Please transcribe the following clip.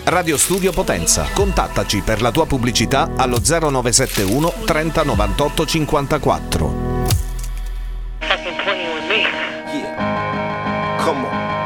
Radio Studio Potenza. Contattaci per la tua pubblicità allo 0971 30 98 54. Fucking playing with me. Yeah. Come on.